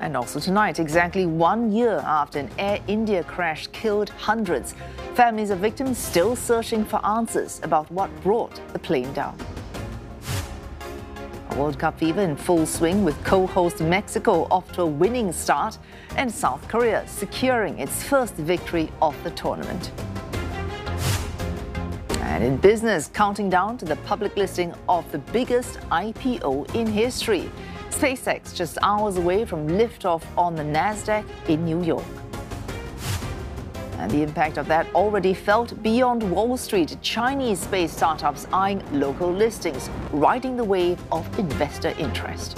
And also tonight, exactly 1 year after an Air India crash killed hundreds, families of victims still searching for answers about what brought the plane down. World Cup fever in full swing, with co-host Mexico off to a winning start and South Korea securing its first victory of the tournament. And in business, counting down to the public listing of the biggest IPO in history. SpaceX just hours away from liftoff on the Nasdaq in New York. And the impact of that already felt beyond Wall Street. Chinese space startups eyeing local listings, riding the wave of investor interest.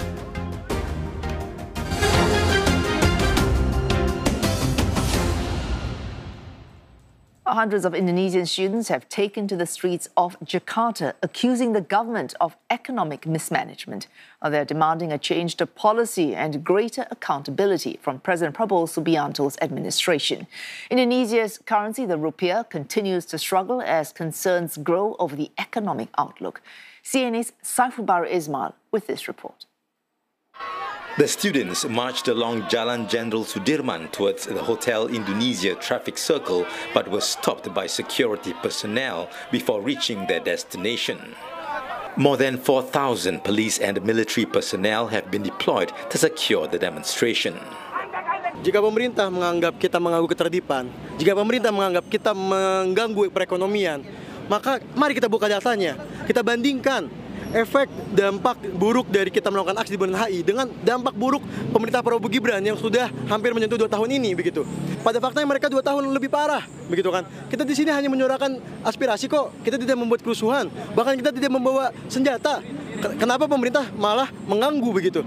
Hundreds of Indonesian students have taken to the streets of Jakarta, accusing the government of economic mismanagement. They're demanding a change to policy and greater accountability from President Prabowo Subianto's administration. Indonesia's currency, the rupiah, continues to struggle as concerns grow over the economic outlook. CNA's Saiful Bahri Ismail with this report. The students marched along Jalan Jenderal Sudirman towards the Hotel Indonesia traffic circle, but were stopped by security personnel before reaching their destination. More than 4,000 police and military personnel have been deployed to secure the demonstration. Jika pemerintah menganggap kita mengganggu ketertiban, jika pemerintah menganggap kita mengganggu perekonomian, maka mari kita buka datanya, kita bandingkan efek dampak buruk dari kita melakukan aksi di Bundaran HI dengan dampak buruk pemerintah Prabowo Gibran yang sudah hampir menyentuh 2 tahun ini begitu. Pada faktanya mereka 2 tahun lebih parah begitu kan. Kita di sini hanya menyuarakan aspirasi kok. Kita tidak membuat kerusuhan, bahkan kita tidak membawa senjata. Kenapa pemerintah malah mengganggu begitu?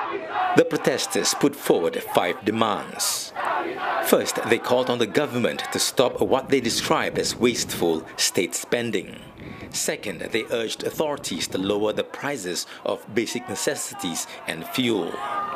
The protesters put forward 5 demands. First, they called on the government to stop what they described as wasteful state spending. Second, they urged authorities to lower the prices of basic necessities and fuel.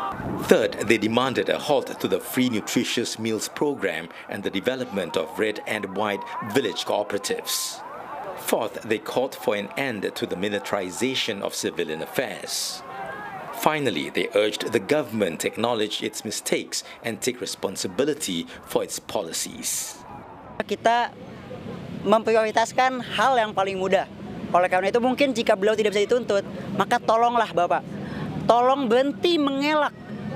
Third, they demanded a halt to the free nutritious meals program and the development of red and white village cooperatives. Fourth, they called for an end to the militarization of civilian affairs. Finally, they urged the government to acknowledge its mistakes and take responsibility for its policies. Kita memprioritaskan hal yang paling mudah. Oleh karena itu mungkin jika beliau tidak bisa dituntut, maka tolonglah Bapak. Tolong berhenti mengelak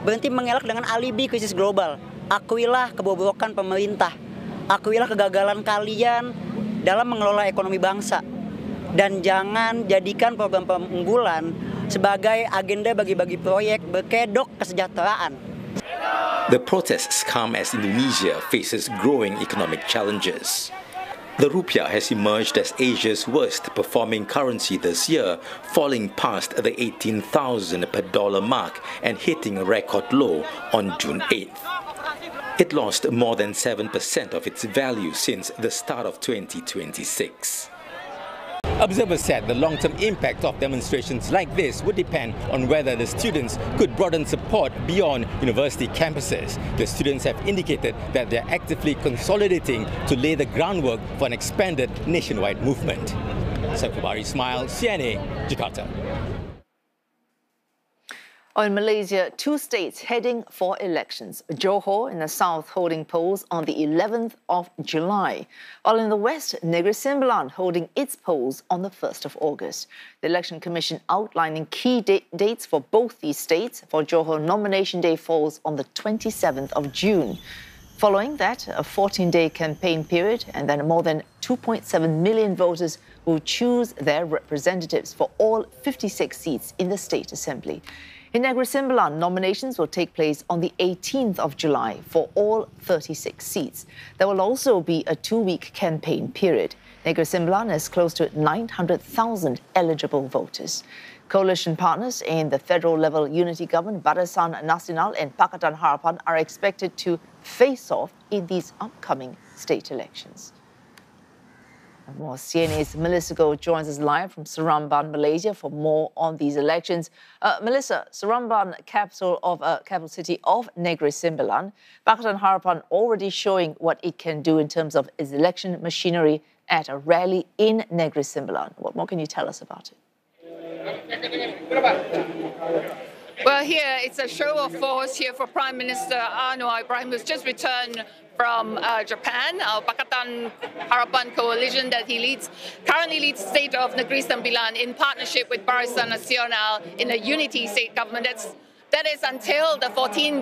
dengan alibi krisis global. Akuilah kebobrokan pemerintah. Akuilah kegagalan kalian dalam mengelola ekonomi bangsa. Dan jangan jadikan program unggulan sebagai agenda bagi-bagi proyek berkedok kesejahteraan. The protests come as Indonesia faces growing economic challenges. The rupiah has emerged as Asia's worst performing currency this year, falling past the 18,000 per dollar mark and hitting a record low on June 8th. It lost more than 7% of its value since the start of 2026. Observers said the long-term impact of demonstrations like this would depend on whether the students could broaden support beyond university campuses. The students have indicated that they are actively consolidating to lay the groundwork for an expanded nationwide movement. Saiful Bahri Ismail, CNA, Jakarta. In Malaysia, 2 states heading for elections. Johor in the south holding polls on the 11th of July, while in the west, Negeri Sembilan holding its polls on the 1st of August. The Election Commission outlining key dates for both these states. For Johor, nomination day falls on the 27th of June. Following that, a 14-day campaign period, and then more than 2.7 million voters will choose their representatives for all 56 seats in the State Assembly. In Negeri Sembilan, nominations will take place on the 18th of July for all 36 seats. There will also be a 2-week campaign period. Negeri Sembilan has close to 900,000 eligible voters. Coalition partners in the federal-level unity government, Barisan Nasional and Pakatan Harapan, are expected to face off in these upcoming state elections. More CNA's Melissa Goh joins us live from Seremban, Malaysia, for more on these elections. Melissa, Seremban, capital city of Negeri Sembilan, Pakatan Harapan already showing what it can do in terms of its election machinery at a rally in Negeri Sembilan. What more can you tell us about it? Well, here it's a show of force here for Prime Minister Anwar Ibrahim, who's just returned from Japan, our Pakatan Harapan coalition that he leads, currently leads the state of Negeri Sembilan in partnership with Barisan Nasional in a unity state government. That is until the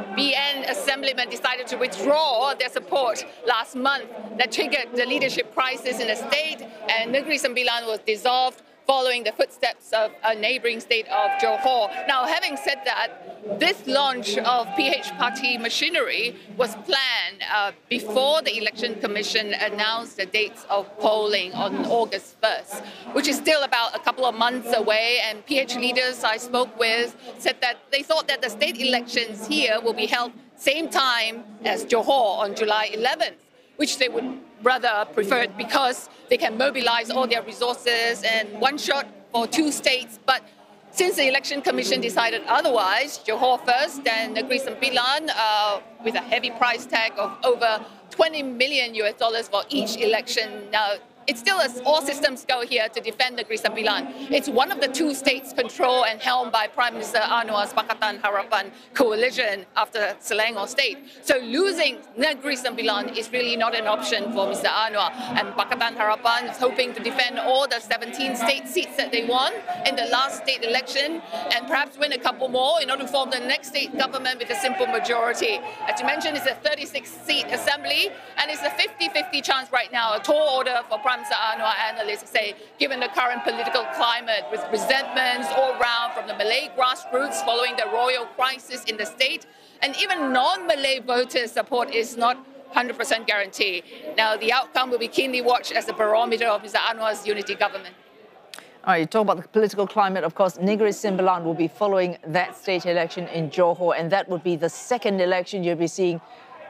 14BN assemblymen decided to withdraw their support last month. That triggered the leadership crisis in the state, and Negeri Sembilan was dissolved following the footsteps of a neighboring state of Johor. Now, having said that, this launch of PH party machinery was planned before the Election Commission announced the dates of polling on August 1st, which is still about a couple of months away. And PH leaders I spoke with said that they thought that the state elections here will be held same time as Johor on July 11th, which they would rather prefer it because they can mobilize all their resources and one shot for two states. But since the Election Commission decided otherwise, Johor first, then Negeri Sembilan, with a heavy price tag of over $20 million for each election. Now, it's still all systems go here to defend Negeri Sembilan. It's one of the two states controlled and helmed by Prime Minister Anwar's Pakatan Harapan coalition after Selangor state. So losing Negeri Sembilan is really not an option for Mr. Anwar. And Pakatan Harapan is hoping to defend all the 17 state seats that they won in the last state election and perhaps win a couple more in order to form the next state government with a simple majority. As you mentioned, it's a 36-seat assembly and it's a 50-50 chance right now, a tall order for Prime Minister Anwar. Analysts say, given the current political climate with resentments all round from the Malay grassroots following the royal crisis in the state, and even non-Malay voters' support is not 100% guaranteed. Now, the outcome will be keenly watched as a barometer of Mr. Anwar's unity government. All right, you talk about the political climate. Of course, Negeri Sembilan will be following that state election in Johor, and that would be the second election you'll be seeing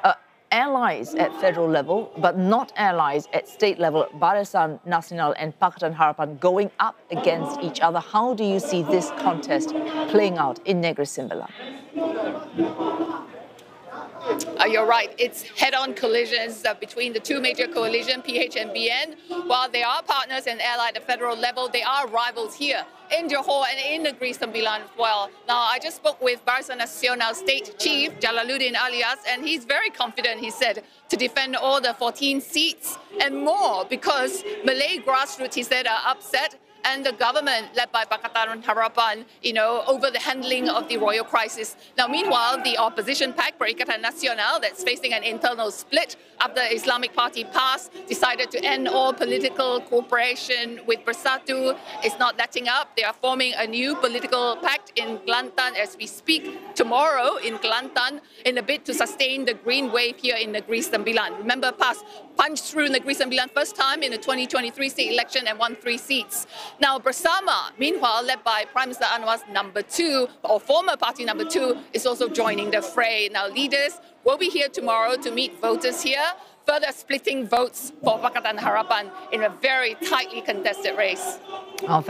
allies at federal level, but not allies at state level, Barisan Nasional and Pakatan Harapan going up against each other. How do you see this contest playing out in Negeri Sembilan? You're right. It's head-on collisions between the two major coalitions, PH and BN. While they are partners and allied at the federal level, they are rivals here in Johor and in Negeri Sembilan as well. Now, I just spoke with Barisan Nasional State Chief Jalaluddin Alias, and he's very confident, he said, to defend all the 14 seats and more because Malay grassroots, he said, are upset. And the government, led by Pakatan Harapan, over the handling of the royal crisis. Now, meanwhile, the opposition pact, Perikatan Nasional, that's facing an internal split after the Islamic Party PAS decided to end all political cooperation with Bersatu, is not letting up. They are forming a new political pact in Kelantan as we speak tomorrow in Kelantan in a bid to sustain the green wave here in Negeri Sembilan. Remember, PAS punched through Negeri Sembilan first time in the 2023 state election and won 3 seats. Now, Bersama, meanwhile, led by Prime Minister Anwar's number 2, or former party number 2, is also joining the fray. Now, leaders will be here tomorrow to meet voters here, further splitting votes for Pakatan Harapan in a very tightly contested race.